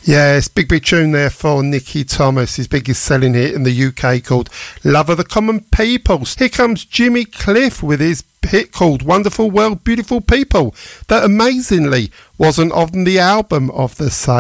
Yes, big tune there for Nicky Thomas, his biggest selling hit in the UK called Love of the Common People. Here comes Jimmy Cliff with his hit called Wonderful World, Beautiful People, that amazingly wasn't on the album of the same